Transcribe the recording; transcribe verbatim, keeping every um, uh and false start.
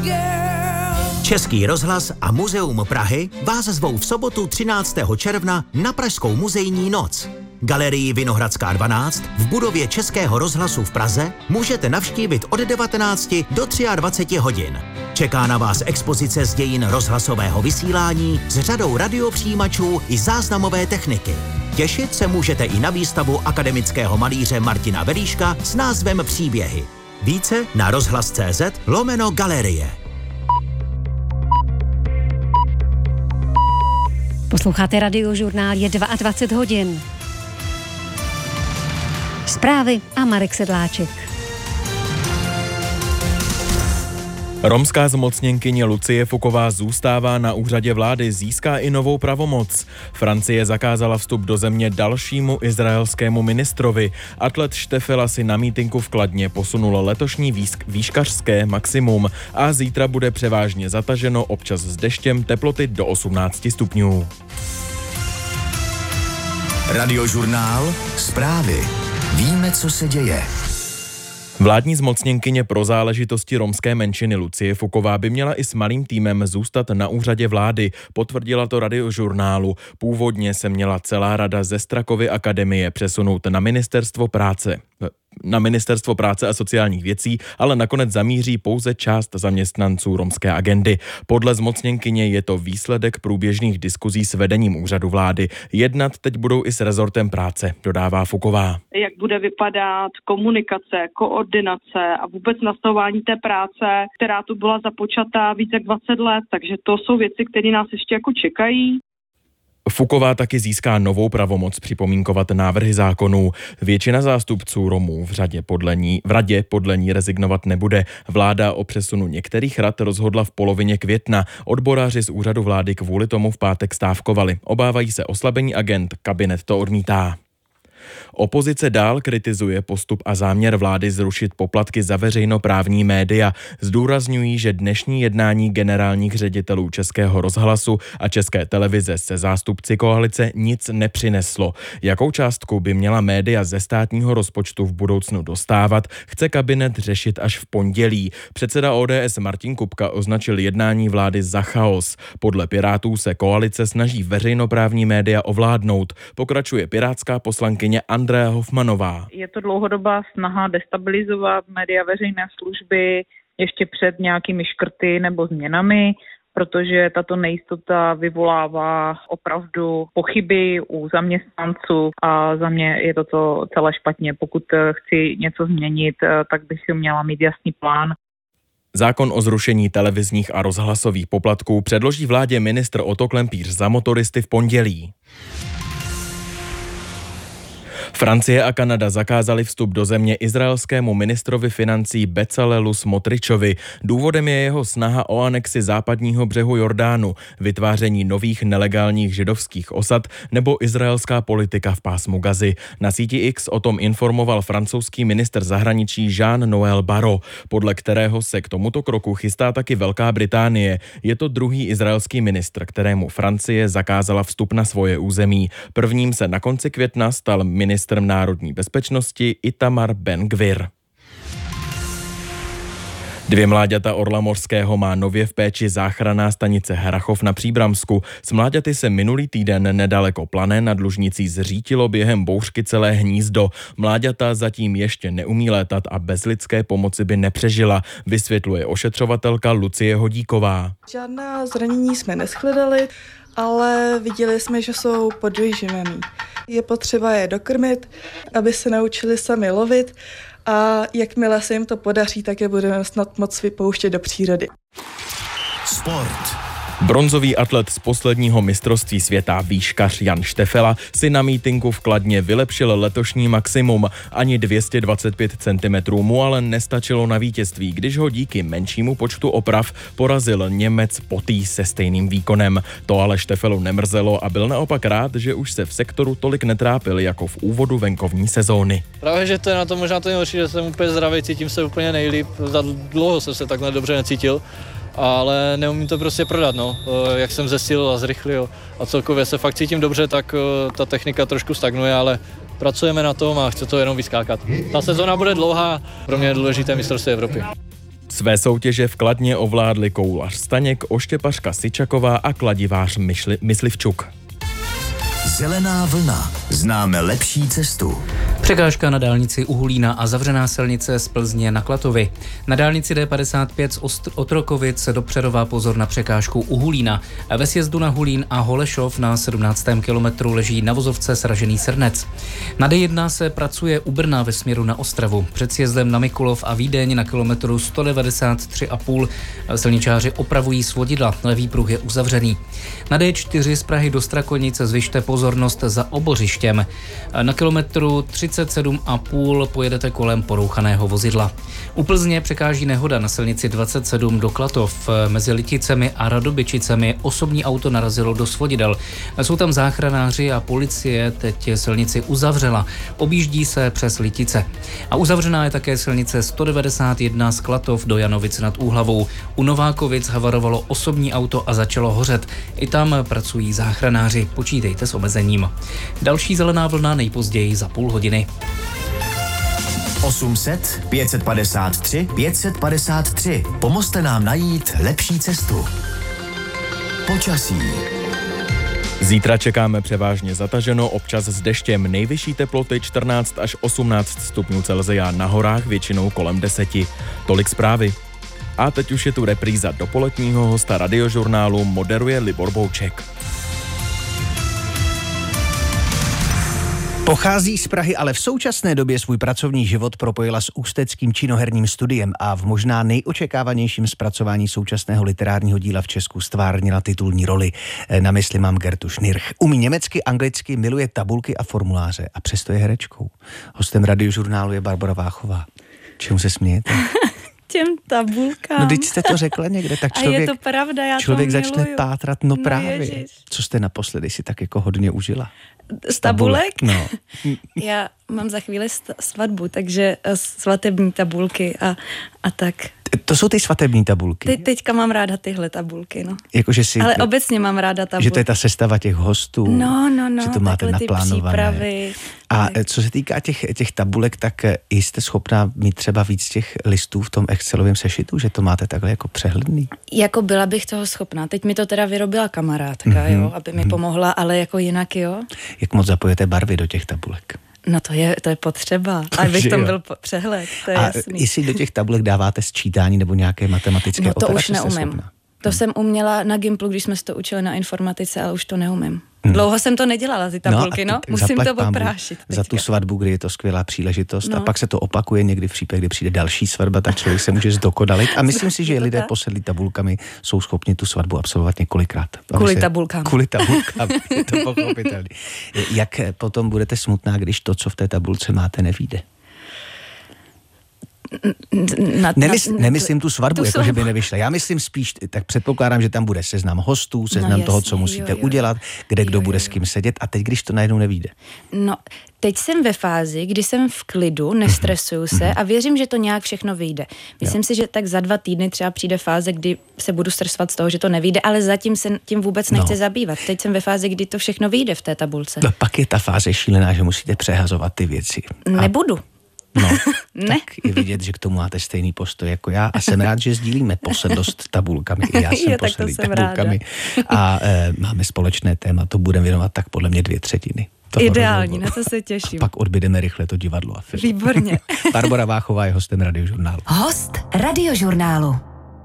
Český rozhlas a Muzeum Prahy vás zvou v sobotu třináctého června na Pražskou muzejní noc. Galerii Vinohradská dvanáct v budově Českého rozhlasu v Praze můžete navštívit od devatenácti do dvaceti třech hodin. Čeká na vás expozice z dějin rozhlasového vysílání s řadou radiopřijímačů i záznamové techniky. Těšit se můžete i na výstavu akademického malíře Martina Velíška s názvem Příběhy. Více na rozhlas.cz lomeno galerie. Posloucháte Radiožurnál, je dvacet dva hodin. Zprávy a Marek Sedláček. Romská zmocněnkyně Lucie Fuková zůstává na úřadě vlády, získá i novou pravomoc. Francie zakázala vstup do země dalšímu izraelskému ministrovi. Atlet Štefela si na mítinku v Kladně posunul letošní výsk, výškařské maximum a zítra bude převážně zataženo, občas s deštěm, teploty do osmnácti stupňů. Radiožurnál, zprávy. Víme, co se děje. Vládní zmocněnkyně pro záležitosti romské menšiny Lucie Fuková by měla i s malým týmem zůstat na úřadě vlády, potvrdila to Radiožurnálu. Původně se měla celá rada ze Strakovy akademie přesunout na ministerstvo práce. na Ministerstvo práce a sociálních věcí, ale nakonec zamíří pouze část zaměstnanců romské agendy. Podle zmocněnkyně je to výsledek průběžných diskuzí s vedením úřadu vlády. Jednat teď budou i s rezortem práce, dodává Fuková. Jak bude vypadat komunikace, koordinace a vůbec nastavování té práce, která tu byla započatá více jak dvacet let, takže to jsou věci, které nás ještě jako čekají. Fuková taky získá novou pravomoc připomínkovat návrhy zákonů. Většina zástupců Romů v řadě podle ní, v radě podle ní rezignovat nebude. Vláda o přesunu některých rad rozhodla v polovině května. Odboráři z úřadu vlády kvůli tomu v pátek stávkovali. Obávají se oslabení agend, kabinet to odmítá. Opozice dál kritizuje postup a záměr vlády zrušit poplatky za veřejnoprávní média. Zdůrazňují, že dnešní jednání generálních ředitelů Českého rozhlasu a České televize se zástupci koalice nic nepřineslo. Jakou částku by měla média ze státního rozpočtu v budoucnu dostávat, chce kabinet řešit až v pondělí. Předseda O D S Martin Kupka označil jednání vlády za chaos. Podle Pirátů se koalice snaží veřejnoprávní média ovládnout. Pokračuje pirátská poslankyně Andrea Hofmanová. Je to dlouhodobá snaha destabilizovat média veřejné služby ještě před nějakými škrty nebo změnami, protože tato nejistota vyvolává opravdu pochyby u zaměstnanců a za mě je to, to celé špatně. Pokud chci něco změnit, tak bych měla mít jasný plán. Zákon o zrušení televizních a rozhlasových poplatků předloží vládě ministr Otto Klempíř za motoristy v pondělí. Francie a Kanada zakázaly vstup do země izraelskému ministrovi financí Bezalelu Smotričovi. Důvodem je jeho snaha o anexi západního břehu Jordánu, vytváření nových nelegálních židovských osad nebo izraelská politika v pásmu Gazy. Na síti X o tom informoval francouzský ministr zahraničí Jean-Noël Barrot, podle kterého se k tomuto kroku chystá taky Velká Británie. Je to druhý izraelský ministr, kterému Francie zakázala vstup na svoje území. Prvním se na konci května stal ministr národní bezpečnosti Itamar Ben-Gvir. Dvě mláďata orla mořského má nově v péči záchranná stanice Hrachov na Příbramsku. S mláďaty se minulý týden nedaleko Plané nad Lužnicí zřítilo během bouřky celé hnízdo. Mláďata zatím ještě neumí létat a bez lidské pomoci by nepřežila, vysvětluje ošetřovatelka Lucie Hodíková. Žádná zranění jsme neshledali, ale viděli jsme, že jsou podvyživený. Je potřeba je dokrmit, aby se naučili sami lovit a jakmile se jim to podaří, tak je budeme snad moc vypouštět do přírody. Sport. Bronzový atlet z posledního mistrovství světa výškař Jan Štefela si na mítinku v Kladně vylepšil letošní maximum. Ani dvě stě dvacet pět centimetrů mu ale nestačilo na vítězství, když ho díky menšímu počtu oprav porazil Němec Potý se stejným výkonem. To ale Štefelu nemrzelo a byl naopak rád, že už se v sektoru tolik netrápil jako v úvodu venkovní sezóny. Právě, že to je na to možná to nejhorší, že jsem úplně zdravý, cítím se úplně nejlíp. Za dlouho jsem se takhle dobře necítil. Ale neumím to prostě prodat, no. Jak jsem zesilil a zrychlil a celkově se fakt cítím dobře, tak ta technika trošku stagnuje, ale pracujeme na tom a chce to jenom vyskákat. Ta sezona bude dlouhá, pro mě je důležité mistrovství Evropy. Své soutěže v Kladně ovládli koulař Staněk, oštěpařka Syčaková a kladivář Myšli, Myslivčuk. Zelená vlna. Známe lepší cestu. Překážka na dálnici u Hulína a zavřená silnice z Plzně na Klatovy. Na dálnici D padesát pět z Ostr- Otrokovic do Přerova pozor na překážku u Hulína. Ve sjezdu na Hulín a Holešov na sedmnáctém kilometru leží na vozovce sražený srnec. Na D jedna se pracuje u Brna ve směru na Ostravu. Před sjezdem na Mikulov a Vídeň na kilometru sto devadesát tři a půl silničáři opravují svodidla. Levý pruh je uzavřený. Na D čtyři z Prahy do Strakonice zvyšte pozornost za Obořištěm. Na kilometru třicet sedm a půl pojedete kolem porouchaného vozidla. U Plzně překáží nehoda na silnici dvacet sedm do Klatov. Mezi Liticemi a Radobyčicemi osobní auto narazilo do svodidel. Jsou tam záchranáři a policie teď silnici uzavřela. Objíždí se přes Litice. A uzavřená je také silnice sto devadesát jedna z Klatov do Janovic nad Úhlavou. U Novákovic havarovalo osobní auto a začalo hořet. I tam pracují záchranáři. Počítejte s omezením. Další zelená vlna nejpozději za půl hodiny. osm set pět set padesát tři pět set padesát tři. Pomozte nám najít lepší cestu. Počasí. Zítra čekáme převážně zataženo, občas s deštěm. Nejvyšší teploty čtrnáct až osmnáct stupňů Celsia, na horách většinou kolem deseti. Tolik zprávy. A teď už je tu repríza dopoledního, hosta Radiožurnálu moderuje Libor Bouček. Pochází z Prahy, ale v současné době svůj pracovní život propojila s ústeckým činoherním studiem a v možná nejočekávanějším zpracování současného literárního díla v Česku stvárnila titulní roli. Na mysli mám Gertu Schnirch. Umí německy, anglicky, miluje tabulky a formuláře a přesto je herečkou. Hostem Radiožurnálu je Barbora Váchová. Čemu se smějete? Těm tabulkám. No, teď jste to řekla někde, tak člověk, a je to pravda, já člověk to začne miluju. pátrat, no, No právě. Ježiš. Co jste naposledy si tak jako hodně užila? Z tabulek? No. Já mám za chvíli svatbu, takže svatební tabulky a, a tak. To jsou ty svatební tabulky. Te, teďka mám ráda tyhle tabulky, no. Jako, že si, Ale obecně mám ráda tabulky. Že to je ta sestava těch hostů. No, no, no. Že to máte naplánované. Přípravy. A tak. Co se týká těch, těch tabulek, tak jste schopná mít třeba víc těch listů v tom Excelovém sešitu, že to máte takhle jako přehledný? Jako byla bych toho schopná. Teď mi to teda vyrobila kamarádka, mm-hmm. jo, aby mi pomohla, ale jako jinak, jo. Jak moc zapojete barvy do těch tabulek? No to je, to je potřeba, abych tam byl přehled, to je a jasný. jestli do těch tabulek dáváte sčítání nebo nějaké matematické no to operace, už neumím. Schopná? To jsem uměla na Gimplu, když jsme se to učili na informatice, ale už to neumím. Hmm. Dlouho jsem to nedělala, ty tabulky, no, no. Musím to oprášit. Za tu svatbu, kdy je to skvělá příležitost no. A pak se to opakuje někdy v případě, kdy přijde další svatba, tak člověk se může zdokonalit. A myslím si, že lidé posedlí tabulkami jsou schopni tu svatbu absolvovat několikrát. Kvůli se... tabulkám. Kvůli tabulkám, je to pochopitelné. Jak potom budete smutná, když to, co v té tabulce máte, nevyjde? Na, Nemysl, na, nemyslím tu svatbu, tu jako že by nevyšla. Já myslím spíš, tak předpokládám, že tam bude seznam hostů, seznam no, jasný, toho, co musíte jo, jo. udělat, kde jo, kdo jo, bude jo. s kým sedět a teď, když to najednou nevyjde. No, teď jsem ve fázi, kdy jsem v klidu, nestresuju se a věřím, že to nějak všechno vyjde. Myslím jo. si, že tak za dva týdny třeba přijde fáze, kdy se budu stresovat z toho, že to nevyjde, ale zatím se tím vůbec nechci no. zabývat. Teď jsem ve fázi, kdy to všechno vyjde v té tabulce. No, pak je ta fáze šílená, že musíte přehazovat ty věci. A... Nebudu. No, ne. tak je vidět, že k tomu máte stejný postoj jako já a jsem rád, že sdílíme posedlost tabulkami. I já jsem posedlý tabulkami ráda. A e, máme společné téma, to budeme věnovat tak podle mě dvě třetiny. Ideální, na to se těším. Pak odbydeme rychle to divadlo a film. Výborně. Barbora Váchová je hostem Radiožurnálu. Host Radiožurnálu.